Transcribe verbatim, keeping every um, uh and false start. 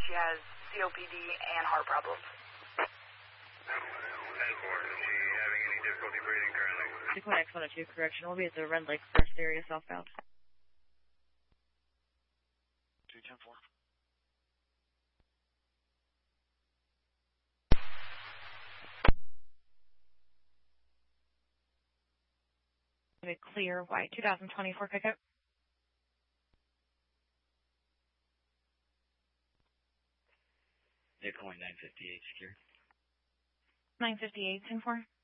She has C O P D and heart problems. ten four, is she having any difficulty breathing currently? Sequoia X one oh two, correction. We'll be at the Red Lake Rest area southbound. two ten four. Clear white two thousand twenty-four pickup. Bitcoin nine fifty-eight secure. nine fifty-eight, ten four.